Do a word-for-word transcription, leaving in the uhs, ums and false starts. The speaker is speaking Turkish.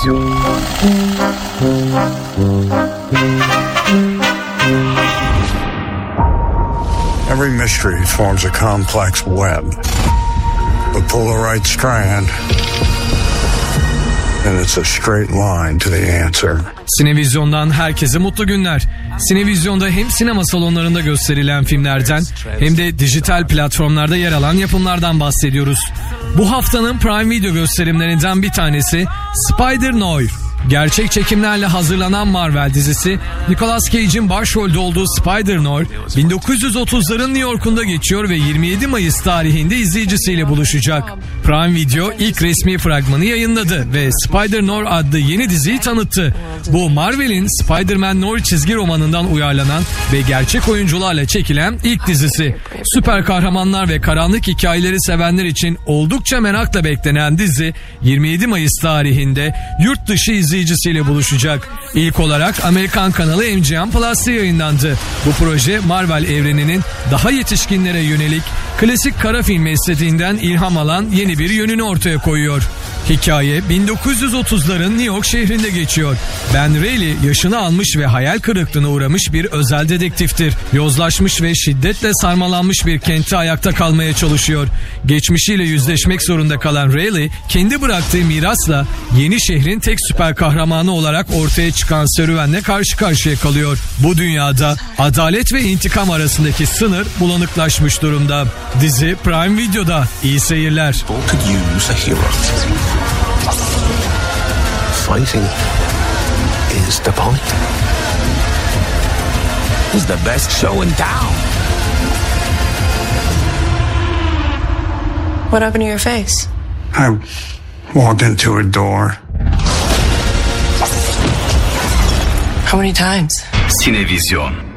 Every mystery forms a complex web. But pull the right strand, and it's a straight line to the answer. Sinevizyon'dan herkese mutlu günler. Sinevizyon'da hem sinema salonlarında gösterilen filmlerden hem de dijital platformlarda yer alan yapımlardan bahsediyoruz. Bu haftanın Prime Video gösterimlerinden bir tanesi Spider-Noir. Gerçek çekimlerle hazırlanan Marvel dizisi, Nicolas Cage'in başrolde olduğu Spider-Noir, bin dokuz yüz otuzların New York'unda geçiyor ve yirmi yedi Mayıs tarihinde izleyicisiyle buluşacak. Prime Video ilk resmi fragmanı yayınladı ve Spider-Noir adlı yeni diziyi tanıttı. Bu Marvel'in Spider-Man Noir çizgi romanından uyarlanan ve gerçek oyuncularla çekilen ilk dizisi. Süper kahramanlar ve karanlık hikayeleri sevenler için oldukça merakla beklenen dizi yirmi yedi Mayıs tarihinde yurt dışı izleyicisiyle buluşacak. İlk olarak Amerikan kanalı M G M Plus'ta yayınlandı. Bu proje Marvel evreninin daha yetişkinlere yönelik klasik kara film estetiğinden ilham alan yeni bir yönünü ortaya koyuyor. Hikaye bin dokuz yüz otuzların New York şehrinde geçiyor. Ben Reilly yaşını almış ve hayal kırıklığına uğramış bir özel dedektiftir. Yozlaşmış ve şiddetle sarmalanmış bir kentte ayakta kalmaya çalışıyor. Geçmişiyle yüzleşmek zorunda kalan Reilly, kendi bıraktığı mirasla yeni şehrin tek süper kahramanı olarak ortaya çıkan serüvenle karşı karşıya kalıyor. Bu dünyada adalet ve intikam arasındaki sınır bulanıklaşmış durumda. Dizi Prime Video'da. İyi seyirler. Fighting is the point. It's the best show in town. What happened to your face? I walked into a door. How many times? Sinevizyon.